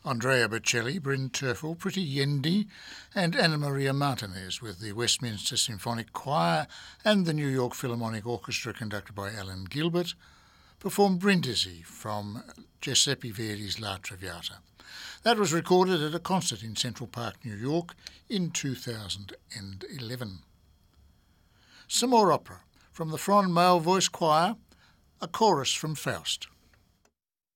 Andrea Bocelli, Bryn Terfel, Pretty Yendi and Anna Maria Martinez with the Westminster Symphonic Choir and the New York Philharmonic Orchestra conducted by Alan Gilbert performed Brindisi from Giuseppe Verdi's La Traviata. That was recorded at a concert in Central Park, New York in 2011. Some more opera from the Front Male Voice Choir, a chorus from Faust.